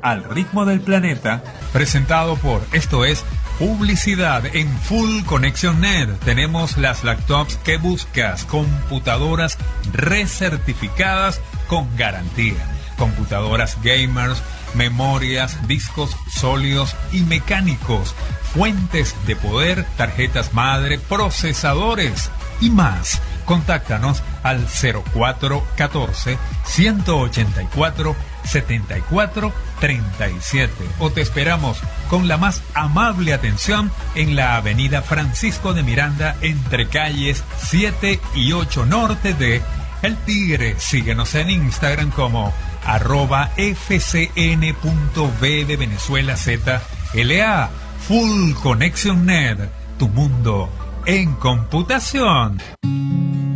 Al ritmo del planeta, presentado por Esto es Publicidad en Full Connection Net. Tenemos las laptops que buscas, computadoras recertificadas con garantía, computadoras gamers, memorias, discos sólidos y mecánicos, fuentes de poder, tarjetas madre, procesadores y más. Contáctanos al 0414-184-7437 o te esperamos con la más amable atención en la avenida Francisco de Miranda entre calles 7 y 8 norte de El Tigre. Síguenos en Instagram como @fcn.v de Venezuela ZLA. Full Connection Net, tu mundo en computación.